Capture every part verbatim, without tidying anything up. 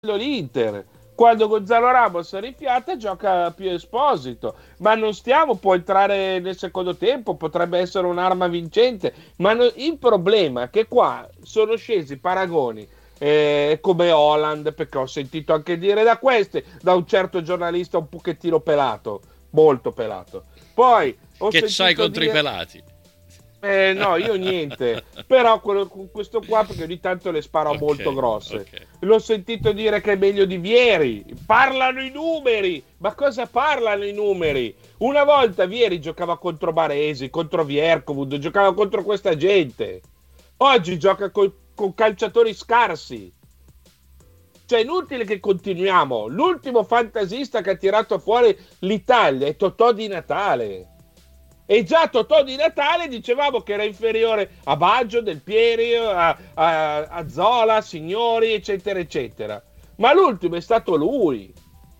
l'Inter. Quando Gonzalo Ramos rifiata gioca più Esposito, ma non stiamo, può entrare nel secondo tempo, potrebbe essere un'arma vincente, ma no, il problema è che qua sono scesi paragoni eh, come Holland, perché ho sentito anche dire da queste, da un certo giornalista un pochettino pelato, molto pelato. Poi ho che c'hai sentito contro dire... i pelati? Eh, no, io niente, però quello, questo qua perché ogni tanto le sparo Ok, molto grosse. ok. L'ho sentito dire che è meglio di Vieri. Parlano i numeri, ma cosa parlano i numeri? Una volta Vieri giocava contro Baresi, contro Viercovud, giocava contro questa gente. Oggi gioca co- con calciatori scarsi. Cioè, è inutile che continuiamo. L'ultimo fantasista che ha tirato fuori l'Italia è Totò Di Natale. E già Totò Di Natale dicevamo che era inferiore a Baggio, Del Pieri, a, a, a Zola, Signori, eccetera, eccetera. Ma l'ultimo è stato lui.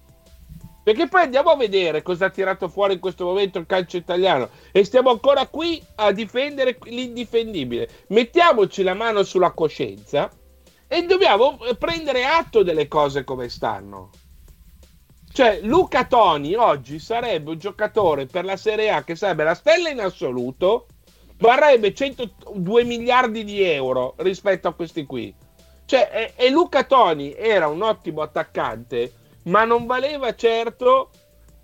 Perché poi andiamo a vedere cosa ha tirato fuori in questo momento il calcio italiano e stiamo ancora qui a difendere l'indifendibile. Mettiamoci la mano sulla coscienza e dobbiamo prendere atto delle cose come stanno. Cioè, Luca Toni oggi sarebbe un giocatore per la Serie A che sarebbe la stella in assoluto, varrebbe centodue miliardi di euro rispetto a questi qui. Cioè, e, e Luca Toni era un ottimo attaccante, ma non valeva certo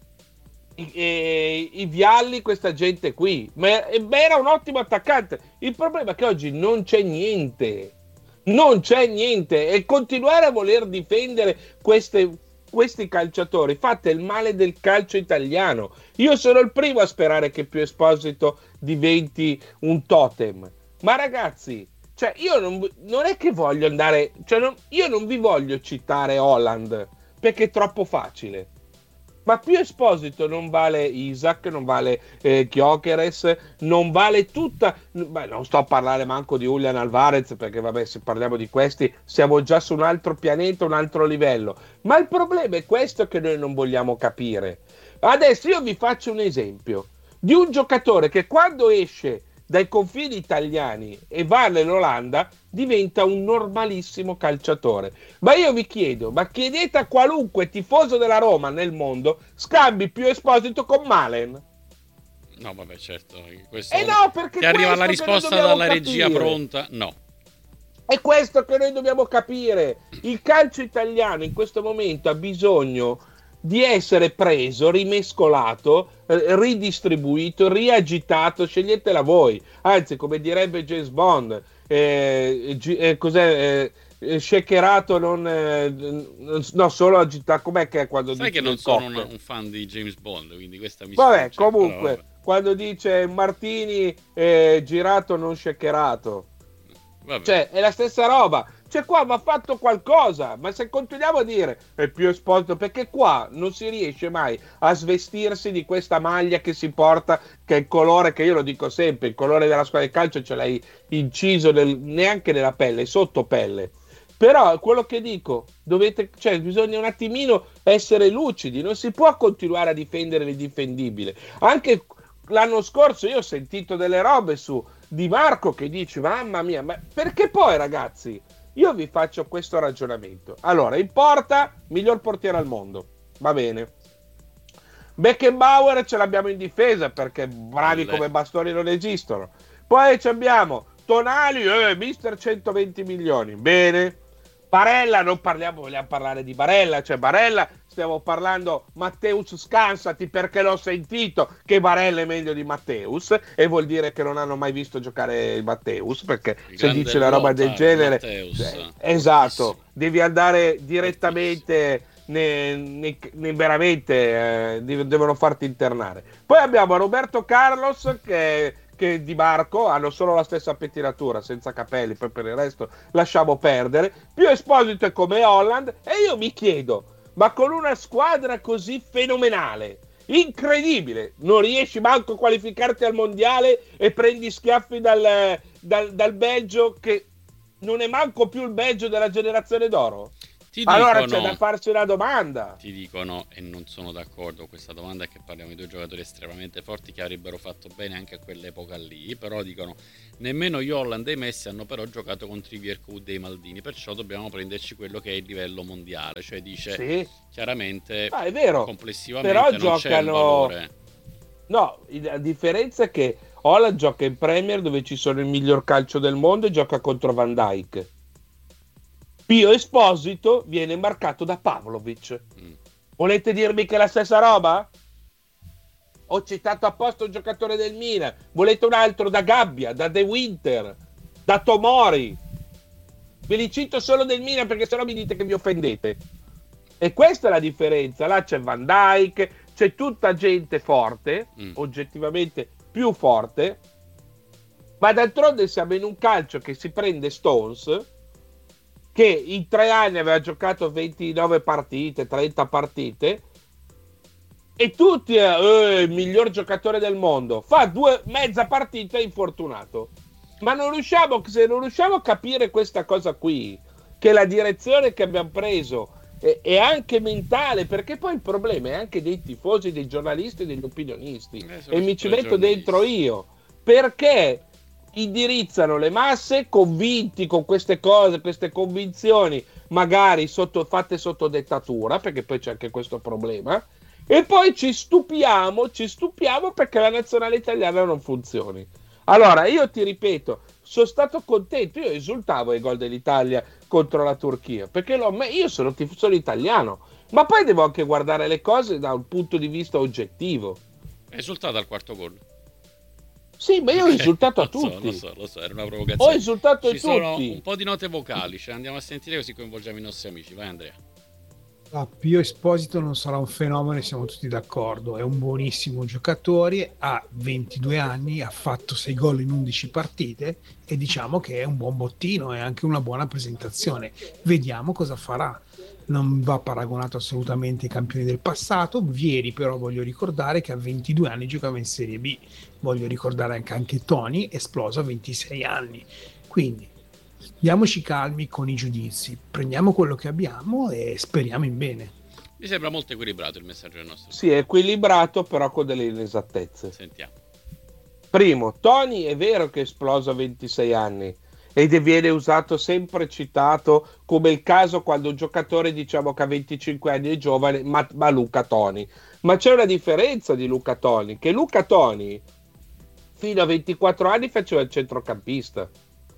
i, e, i Vialli, questa gente qui. Ma, ma era un ottimo attaccante. Il problema è che oggi non c'è niente. Non c'è niente. E continuare a voler difendere queste questi calciatori, fate il male del calcio italiano. Io sono il primo a sperare che Pio Esposito diventi un totem, ma ragazzi, cioè io non, non è che voglio andare, cioè non, io non vi voglio citare Holland perché è troppo facile. Ma Pio Esposito non vale Isaac, non vale eh, Gyökeres, non vale tutta... Beh, non sto a parlare manco di Julian Alvarez, perché vabbè, se parliamo di questi siamo già su un altro pianeta, un altro livello. Ma il problema è questo che noi non vogliamo capire. Adesso io vi faccio un esempio di un giocatore che quando esce dai confini italiani e va nell'Olanda diventa un normalissimo calciatore. Ma io vi chiedo, ma chiedete a qualunque tifoso della Roma nel mondo, scambi Pio Esposito con Malen? No, vabbè, certo. Questo... E no, perché ti arriva la risposta dalla capire. regia pronta? No. È questo che noi dobbiamo capire. Il calcio italiano in questo momento ha bisogno di essere preso, rimescolato, eh, ridistribuito, riagitato, sceglietela voi. Anzi, come direbbe James Bond, eh, eh, cos'è? Eh, shakerato, non, eh, no, solo agitato. Com'è che è quando sai dice che non sono una, un fan di James Bond, quindi questa mi vabbè, sfugge, comunque, però, vabbè. quando dice Martini eh, girato, non shakerato. Vabbè. Cioè, è la stessa roba. Cioè, qua va fatto qualcosa. Ma se continuiamo a dire è più esposto, perché qua non si riesce mai a svestirsi di questa maglia che si porta, che è il colore, che io lo dico sempre, il colore della squadra di calcio ce l'hai inciso nel, neanche nella pelle, sotto pelle. Però quello che dico, dovete, cioè, bisogna un attimino essere lucidi. Non si può continuare a difendere l'indifendibile. Anche l'anno scorso io ho sentito delle robe su Di Marco che dice mamma mia, ma perché poi ragazzi io vi faccio questo ragionamento. Allora, in porta miglior portiere al mondo, va bene. Beckenbauer ce l'abbiamo in difesa perché bravi Le... come bastoni non esistono. Poi abbiamo Tonali, eh, mister centoventi milioni, bene. Barella, non parliamo, vogliamo parlare di Barella, cioè Barella, stiamo parlando Matteus, scansati perché l'ho sentito che Barella è meglio di Matteus e vuol dire che non hanno mai visto giocare il Matteus, perché il se dice la roba del genere eh, esatto, devi andare direttamente ne, ne, ne veramente eh, devono farti internare. Poi abbiamo Roberto Carlos che che Di Marco hanno solo la stessa pettinatura, senza capelli, poi per il resto lasciamo perdere. Pio Esposito è come Holland e io mi chiedo, ma con una squadra così fenomenale, incredibile, non riesci manco a qualificarti al mondiale e prendi schiaffi dal, dal, dal Belgio che non è manco più il Belgio della generazione d'oro? Ti allora dicono, c'è da farsi una domanda. Ti dicono, e non sono d'accordo con questa domanda, è che parliamo di due giocatori estremamente forti che avrebbero fatto bene anche a quell'epoca lì, però dicono nemmeno gli Holland e i Messi hanno però giocato contro i Viercoud e i Maldini, perciò dobbiamo prenderci quello che è il livello mondiale, cioè dice Sì. chiaramente Ah, è vero. complessivamente Però non giocano... c'è un valore. No, la differenza è che Holland gioca in Premier dove ci sono il miglior calcio del mondo e gioca contro Van Dijk. Pio Esposito viene marcato da Pavlovic. Mm. Volete dirmi che è la stessa roba? Ho citato apposta un giocatore del Milan. Volete un altro da Gabbia, da De Winter, da Tomori? Ve li cito solo del Milan perché sennò mi dite che mi offendete. E questa è la differenza. Là c'è Van Dijk, c'è tutta gente forte, mm. oggettivamente più forte, ma d'altronde siamo in un calcio che si prende Stones, che in tre anni aveva giocato ventinove partite, trenta partite, e tutti, eh, il miglior giocatore del mondo, fa due mezza partita infortunato. Ma non riusciamo, se non riusciamo a capire questa cosa qui, che la direzione che abbiamo preso è, è anche mentale, perché poi il problema è anche dei tifosi, dei giornalisti e degli opinionisti, eh, e mi ci metto dentro io, perché indirizzano le masse convinti con queste cose, queste convinzioni magari sotto, fatte sotto dettatura, perché poi c'è anche questo problema, e poi ci stupiamo, ci stupiamo perché la nazionale italiana non funzioni. Allora, io ti ripeto, sono stato contento, io esultavo ai gol dell'Italia contro la Turchia, perché l'ho, io sono tifoso italiano, ma poi devo anche guardare le cose da un punto di vista oggettivo. È esultato al quarto gol. Sì, ma io ho insultato a tutti. tutti. Lo so, lo so, era una provocazione. Ho insultato a tutti. Ci sono un po' di note vocali, ce le andiamo a sentire così coinvolgiamo i nostri amici. Vai Andrea. Ah, Pio Esposito non sarà un fenomeno, siamo tutti d'accordo, è un buonissimo giocatore, ha ventidue anni, ha fatto sei gol in undici partite e diciamo che è un buon bottino, è anche una buona presentazione. Vediamo cosa farà. Non va paragonato assolutamente ai campioni del passato. Vieri però voglio ricordare che a ventidue anni giocava in Serie B, voglio ricordare anche, anche Toni, esploso a ventisei anni, quindi diamoci calmi con i giudizi, prendiamo quello che abbiamo e speriamo in bene. Mi sembra molto equilibrato il messaggio del nostro. Sì, è equilibrato però con delle inesattezze. Sentiamo. Primo, Toni è vero che è esploso a ventisei anni ed viene usato, sempre citato come il caso quando un giocatore diciamo che a venticinque anni è giovane, ma, ma Luca Toni. Ma c'è una differenza di Luca Toni, che Luca Toni fino a ventiquattro anni faceva il centrocampista.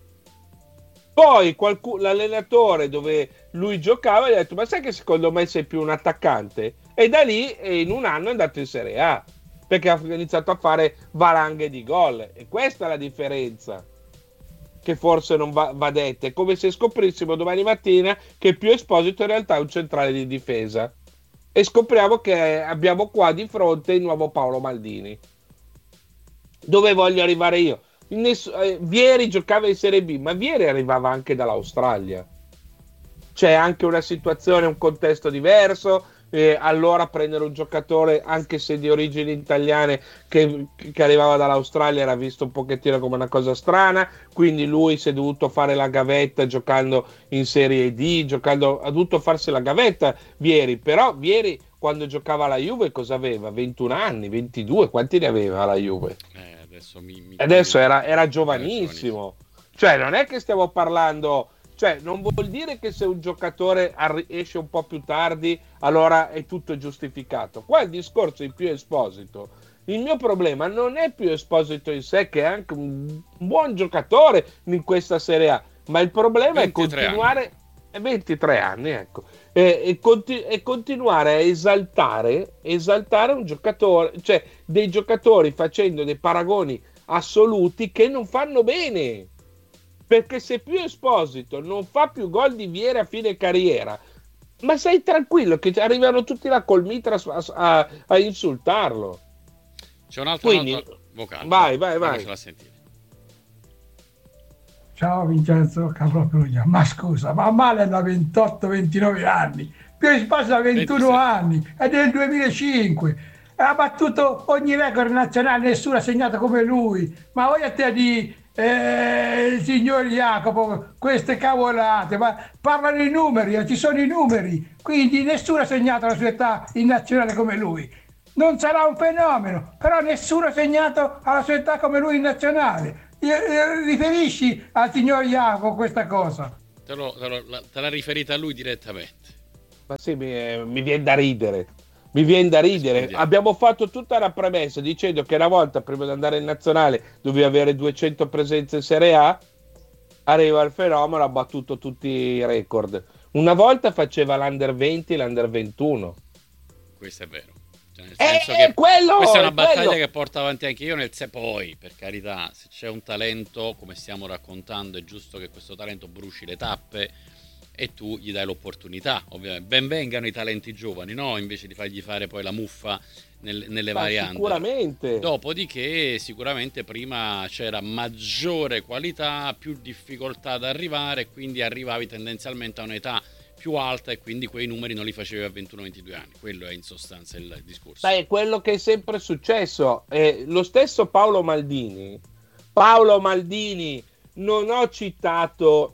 Poi qualcuno, l'allenatore dove lui giocava gli ha detto ma sai che secondo me sei più un attaccante? E da lì in un anno è andato in Serie A perché ha iniziato a fare valanghe di gol, e questa è la differenza che forse non va, va detta. È come se scoprissimo domani mattina che Pio Esposito in realtà è un centrale di difesa e scopriamo che abbiamo qua di fronte il nuovo Paolo Maldini. Dove voglio arrivare io? Ness- eh, Vieri giocava in Serie B, ma Vieri arrivava anche dall'Australia. C'è anche una situazione, un contesto diverso. Eh, allora prendere un giocatore, anche se di origini italiane, che, che arrivava dall'Australia era visto un pochettino come una cosa strana. Quindi lui si è dovuto fare la gavetta giocando in Serie D, giocando, ha dovuto farsi la gavetta Vieri. Però Vieri quando giocava alla Juve cosa aveva? ventuno anni, ventidue, quanti ne aveva la Juve? Eh. Adesso, mi, mi adesso era, era giovanissimo, cioè non è che stiamo parlando, cioè non vuol dire che se un giocatore arri- esce un po' più tardi allora è tutto giustificato. Qua il discorso è Pio Esposito. Il mio problema non è Pio Esposito in sé, che è anche un buon giocatore in questa Serie A, ma il problema è continuare anni. ventitré anni, ecco, e, e, conti- e continuare a esaltare esaltare un giocatore, cioè dei giocatori facendo dei paragoni assoluti che non fanno bene, perché se Pio Esposito non fa più gol di Vieri a fine carriera, ma sei tranquillo che arrivano tutti là col mitra a, a, a insultarlo. C'è un altro Quindi, nota vocale, vai vai vai, vai. Sentire. Ciao Vincenzo Capropruglia, ma scusa, ma male da ventotto ventinove anni, Pio Esposito da ventuno anni, è del duemilacinque, ha battuto ogni record nazionale, nessuno ha segnato come lui, ma voglio te di eh, signor Jacopo, queste cavolate, ma parlano i numeri, eh, ci sono i numeri, quindi nessuno ha segnato la sua età in nazionale come lui. Non sarà un fenomeno, però nessuno ha segnato alla sua età come lui in nazionale. Eh, eh, riferisci al signor Jacopo questa cosa? Te, lo, te, lo, la, te l'ha riferita a lui direttamente. Ma sì, mi, mi viene da ridere. Mi viene da ridere. Rispondiamo. Abbiamo fatto tutta la premessa dicendo che una volta prima di andare in nazionale dovevi avere duecento presenze in Serie A. Arriva il fenomeno, ha battuto tutti i record. Una volta faceva l'Under venti e l'Under ventuno. Questo è vero. Cioè, nel Eh, senso che quello, questa è una è battaglia quello. che porto avanti anche io nel se poi, per carità, se c'è un talento, come stiamo raccontando, è giusto che questo talento bruci le tappe e tu gli dai l'opportunità. Ovviamente ben vengano i talenti giovani, no? Invece di fargli fare poi la muffa nel, nelle Ma varianti. sicuramente. Dopodiché sicuramente prima c'era maggiore qualità, più difficoltà ad arrivare, quindi arrivavi tendenzialmente a un'età più alta e quindi quei numeri non li facevi a ventuno ventidue anni. Quello è in sostanza il discorso. Sai, è quello che è sempre successo. Eh, lo stesso Paolo Maldini. Paolo Maldini, non ho citato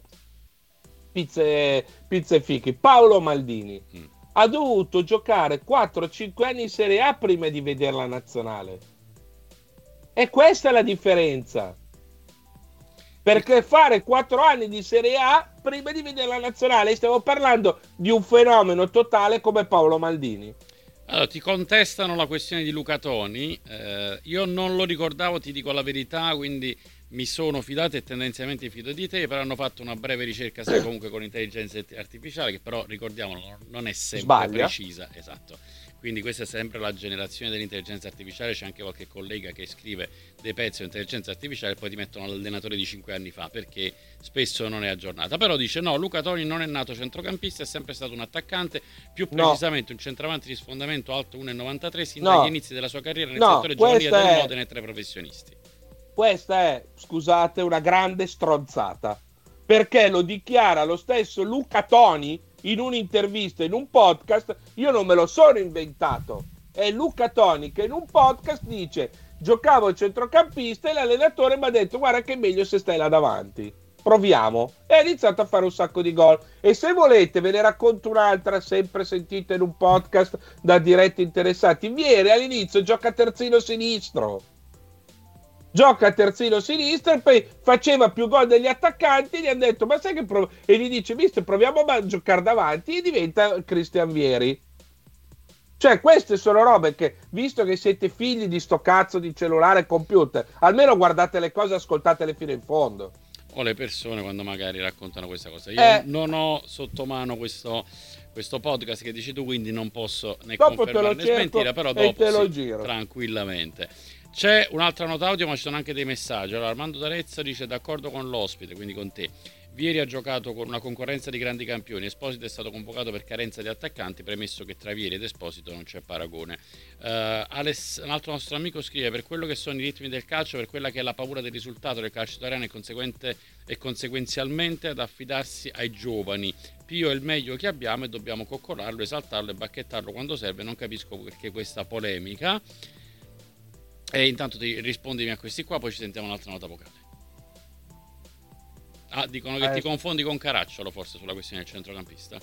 pizze, pizze fichi. Paolo Maldini Mm. ha dovuto giocare quattro cinque anni in Serie A prima di vedere la nazionale. E questa è la differenza. Perché fare quattro anni di Serie A prima di vedere la nazionale, stiamo parlando di un fenomeno totale come Paolo Maldini. Allora, ti contestano la questione di Luca Toni, eh, io non lo ricordavo, ti dico la verità, quindi mi sono fidato e tendenzialmente fido di te, però hanno fatto una breve ricerca, sai, comunque con intelligenza artificiale, che però, ricordiamolo, non è sempre Sbaglia. precisa, esatto. Quindi questa è sempre la generazione dell'intelligenza artificiale, c'è anche qualche collega che scrive dei pezzi di intelligenza artificiale e poi ti mettono l'allenatore di cinque anni fa, perché spesso non è aggiornata. Però dice no, Luca Toni non è nato centrocampista, è sempre stato un attaccante, più No. precisamente un centravanti di sfondamento alto uno virgola novantatré sin No. dagli inizi della sua carriera nel No, settore giovanile questa del è- Modena e tra i professionisti. Questa è, scusate, una grande stronzata, perché lo dichiara lo stesso Luca Toni in un'intervista, in un podcast. Io non me lo sono inventato, è Luca Toni che in un podcast dice: giocavo il centrocampista e l'allenatore mi ha detto guarda che è meglio se stai là davanti, proviamo, e ha iniziato a fare un sacco di gol. E se volete ve ne racconto un'altra, sempre sentita in un podcast da diretti interessati. Viene all'inizio, gioca terzino sinistro, gioca a terzino sinistro e poi faceva più gol degli attaccanti. Gli hanno detto ma sai che prov-? E gli dice mister proviamo a giocare davanti, e diventa Christian Vieri. Cioè queste sono robe che, visto che siete figli di sto cazzo di cellulare e computer, almeno guardate le cose, ascoltatele fino in fondo. O le persone quando magari raccontano questa cosa. Io Eh. non ho sotto mano questo, questo podcast che dici tu, quindi non posso né Dopo te lo confermare né cerco smentire, però e dopo te lo sì, giro. tranquillamente. C'è un'altra nota audio, ma ci sono anche dei messaggi. Allora, Armando D'Arezzo dice d'accordo con l'ospite, quindi con te. Vieri ha giocato con una concorrenza di grandi campioni. Esposito è stato convocato per carenza di attaccanti, premesso che tra Vieri ed Esposito non c'è paragone. Uh, Aless, un altro nostro amico scrive: per quello che sono i ritmi del calcio, per quella che è la paura del risultato del calcio italiano e, conseguente, e conseguenzialmente ad affidarsi ai giovani. Pio è il meglio che abbiamo e dobbiamo coccolarlo, esaltarlo e bacchettarlo quando serve. Non capisco perché questa polemica. E intanto ti rispondimi a questi qua, poi ci sentiamo un'altra nota vocale. Ah, dicono che Eh. ti confondi con Caracciolo forse sulla questione del centrocampista.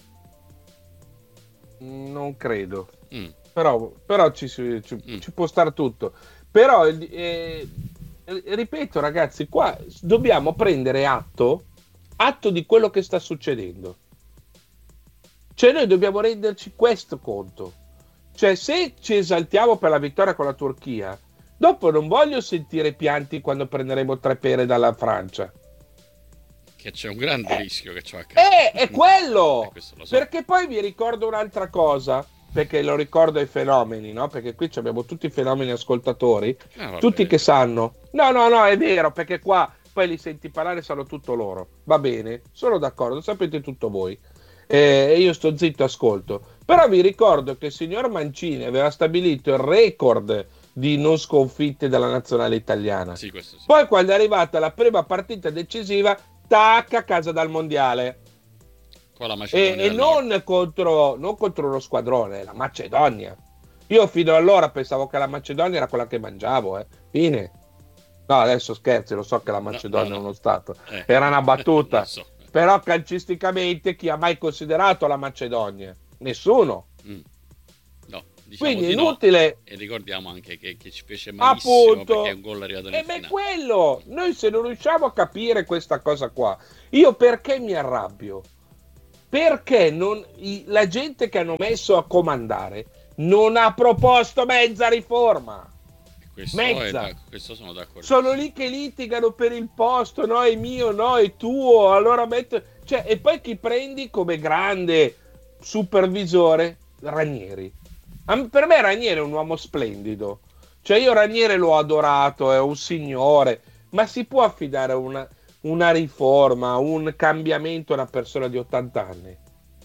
Non credo. Mm. Però, però ci, ci, Mm. ci può stare tutto. Però, eh, ripeto ragazzi, qua dobbiamo prendere atto, atto di quello che sta succedendo. Cioè noi dobbiamo renderci questo conto. Cioè se ci esaltiamo per la vittoria con la Turchia, dopo non voglio sentire pianti quando prenderemo tre pere dalla Francia. Che c'è un grande Eh. rischio che ciò accada. Eh, è quello! Eh, questo lo so. Perché poi vi ricordo un'altra cosa, perché lo ricordo ai fenomeni, no? Perché qui abbiamo tutti i fenomeni ascoltatori, Ah, vabbè. tutti che sanno. No, no, no, è vero, perché qua poi li senti parlare, sanno tutto loro. Va bene, sono d'accordo, sapete tutto voi. E io sto zitto, ascolto. Però vi ricordo che il signor Mancini aveva stabilito il record di non sconfitte della nazionale italiana. Sì, questo sì. Poi quando è arrivata la prima partita decisiva, tac, a casa dal mondiale. Con la E, Macedonia e del Nord. non contro, non contro uno squadrone, la Macedonia. Io fino allora pensavo che la Macedonia era quella che mangiavo, eh. Fine. No, adesso scherzi, lo so che la Macedonia no, no, no. è uno stato, Eh, era una battuta, so. però calcisticamente chi ha mai considerato la Macedonia? Nessuno. Mm. No, diciamo Quindi di inutile. No, e ricordiamo anche che, che ci fece malissimo, Appunto, perché un gol è arrivato nel e beh, finale. quello, noi se non riusciamo a capire questa cosa qua, io perché mi arrabbio? Perché non, i, la gente che hanno messo a comandare non ha proposto mezza riforma. Questo, mezza. È, questo sono d'accordo. Sono lì che litigano per il posto, no è mio, no è tuo, allora metto... Cioè, e poi chi prendi come grande supervisore? Ranieri. Per me Ranieri è un uomo splendido. Cioè io Ranieri l'ho adorato, è un signore, ma si può affidare una, una riforma, un cambiamento a una persona di ottanta anni?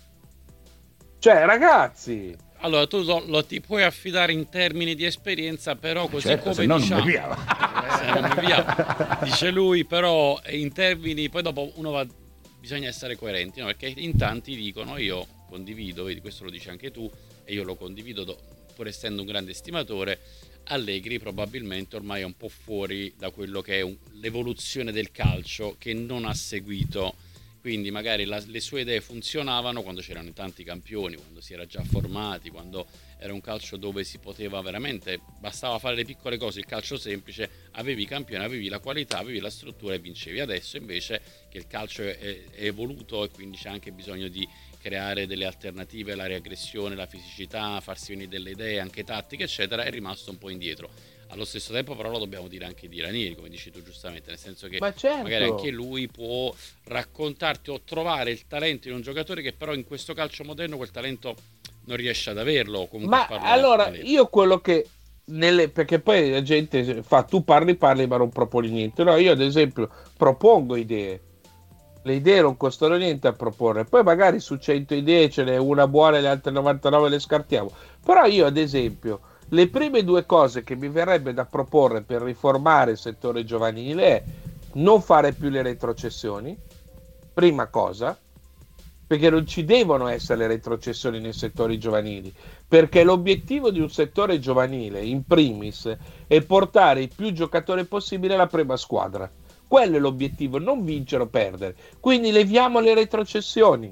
Cioè, ragazzi... Allora, tu lo, lo ti puoi affidare in termini di esperienza, però così certo, come se no diciamo, non mi via. se non mi via, dice lui, però in termini, poi dopo uno va, bisogna essere coerenti, no? Perché in tanti dicono, io condivido, vedi, questo lo dici anche tu, e io lo condivido, do, pur essendo un grande estimatore, Allegri probabilmente ormai è un po' fuori da quello che è un, l'evoluzione del calcio, che non ha seguito. Quindi magari la, le sue idee funzionavano quando c'erano tanti campioni, quando si era già formati, quando era un calcio dove si poteva veramente, bastava fare le piccole cose, il calcio semplice, avevi i campioni, avevi la qualità, avevi la struttura e vincevi. Adesso invece che il calcio è, è evoluto e quindi c'è anche bisogno di creare delle alternative, la reaggressione, la fisicità, farsi venire delle idee anche tattiche eccetera, è rimasto un po' indietro. Allo stesso tempo però lo dobbiamo dire anche di Ranieri, come dici tu giustamente, nel senso che Ma certo. magari anche lui può raccontarti o trovare il talento in un giocatore che però in questo calcio moderno quel talento non riesce ad averlo. Comunque ma allora io quello che nelle, perché poi la gente fa tu parli parli ma non proponi niente, no, io ad esempio propongo idee, le idee non costano niente a proporre, poi magari su cento idee ce n'è una buona e le altre novantanove le scartiamo, però io ad esempio le prime due cose che mi verrebbe da proporre per riformare il settore giovanile è non fare più le retrocessioni, prima cosa, perché non ci devono essere le retrocessioni nei settori giovanili, perché l'obiettivo di un settore giovanile, in primis, è portare i più giocatori possibile alla prima squadra. Quello è l'obiettivo, non vincere o perdere. Quindi leviamo le retrocessioni.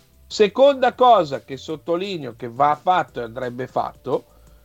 Seconda cosa che sottolineo che va fatto e andrebbe fatto,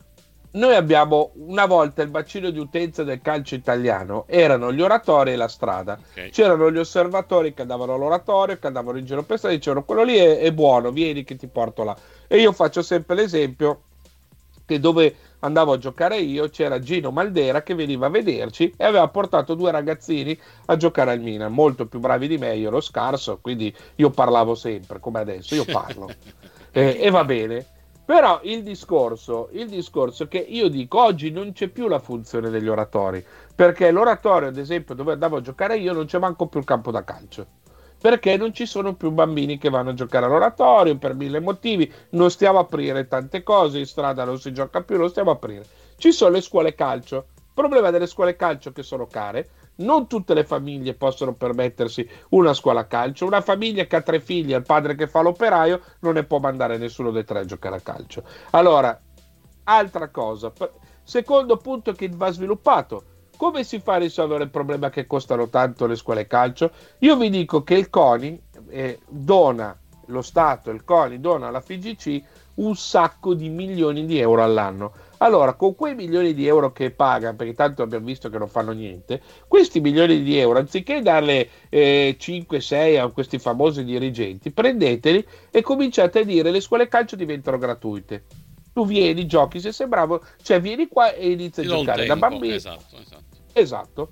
noi abbiamo una volta il bacino di utenza del calcio italiano erano gli oratori e la strada, okay. C'erano gli osservatori che andavano all'oratorio, che andavano in giro per strada e dicevano quello lì è, è buono, vieni che ti porto là. E io faccio sempre l'esempio che dove andavo a giocare io c'era Gino Maldera che veniva a vederci e aveva portato due ragazzini a giocare al Milan, molto più bravi di me, io ero scarso, quindi io parlavo sempre come adesso, io parlo e, e va bene. Però il discorso, il discorso è che io dico oggi non c'è più la funzione degli oratori, perché l'oratorio ad esempio dove andavo a giocare io non c'è manco più il campo da calcio, perché non ci sono più bambini che vanno a giocare all'oratorio per mille motivi, non stiamo a aprire tante cose, in strada non si gioca più, non stiamo a aprire. Ci sono le scuole calcio, il problema delle scuole calcio che sono care, non tutte le famiglie possono permettersi una scuola calcio, una famiglia che ha tre figli e il padre che fa l'operaio non ne può mandare nessuno dei tre a giocare a calcio. Allora, altra cosa, secondo punto che va sviluppato, come si fa a risolvere il problema che costano tanto le scuole calcio? Io vi dico che il CONI eh, dona, lo Stato, il CONI dona alla F I G C un sacco di milioni di euro all'anno. Allora, con quei milioni di euro che paga, perché tanto abbiamo visto che non fanno niente, questi milioni di euro, anziché darle eh, cinque sei a questi famosi dirigenti, prendeteli e cominciate a dire le scuole calcio diventano gratuite. Tu vieni, giochi, se sei bravo, cioè vieni qua e inizi a giocare da bambino. Esatto, esatto. Esatto.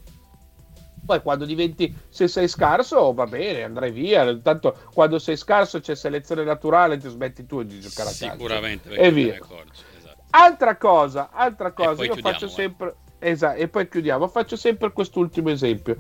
Poi quando diventi, se sei scarso va bene, andrai via, tanto quando sei scarso c'è selezione naturale, ti smetti tu di giocare a calcio. Sicuramente, e via. Esatto. Altra cosa, altra cosa, io faccio sempre esatto, e poi chiudiamo, faccio sempre quest'ultimo esempio.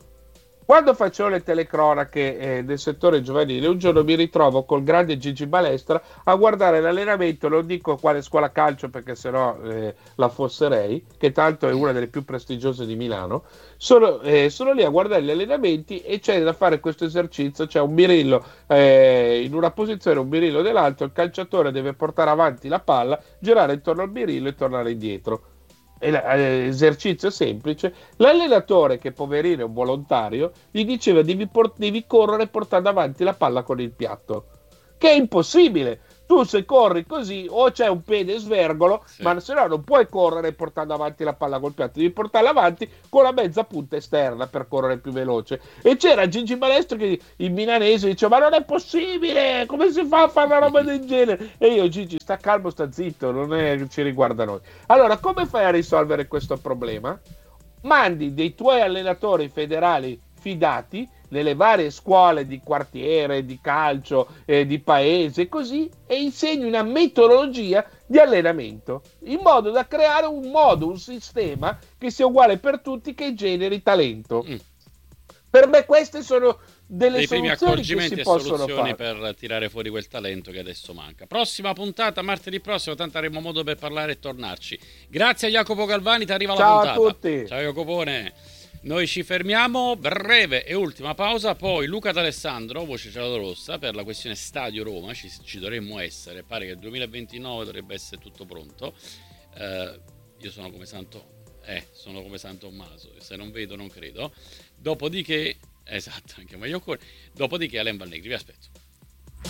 Quando facevo le telecronache eh, del settore giovanile, un giorno mi ritrovo col grande Gigi Balestra a guardare l'allenamento, non dico quale scuola calcio perché sennò eh, la fosserei, che tanto è una delle più prestigiose di Milano, sono, eh, sono lì a guardare gli allenamenti e c'è da fare questo esercizio, c'è un birillo eh, in una posizione, un birillo nell'altro, il calciatore deve portare avanti la palla, girare intorno al birillo e tornare indietro. esercizio semplice, l'allenatore, che poverino è un volontario, gli diceva devi, port- devi correre e portare avanti la palla con il piatto, che è impossibile. Tu se corri così o c'è un piede svergolo, sì. ma se no non puoi correre portando avanti la palla col piatto, devi portarla avanti con la mezza punta esterna per correre più veloce. E c'era Gigi Balestro che in milanese diceva ma non è possibile, come si fa a fare una roba del genere? E io Gigi sta calmo, sta zitto, non è, ci riguarda noi. Allora come fai a risolvere questo problema? Mandi dei tuoi allenatori federali fidati nelle varie scuole di quartiere, di calcio, eh, di paese, così, e insegni una metodologia di allenamento, in modo da creare un modo, un sistema che sia uguale per tutti, che generi talento. Mm. Per me queste sono delle dei primi soluzioni accorgimenti che si e possono soluzioni fare per tirare fuori quel talento che adesso manca. Prossima puntata martedì prossimo, tanto avremo modo per parlare e tornarci. Grazie a Jacopo Galvani, ti arriva la Ciao puntata. Ciao a tutti. Ciao Jacopone. Noi ci fermiamo, breve e ultima pausa, poi Luca D'Alessandro, voce giallorossa, per la questione Stadio Roma, ci, ci dovremmo essere, pare che il duemilaventinove dovrebbe essere tutto pronto. Eh, io sono come Santo, eh, sono come San Tommaso, se non vedo non credo. Dopodiché, esatto, anche meglio ancora, dopodiché Alain Van Negri, vi aspetto.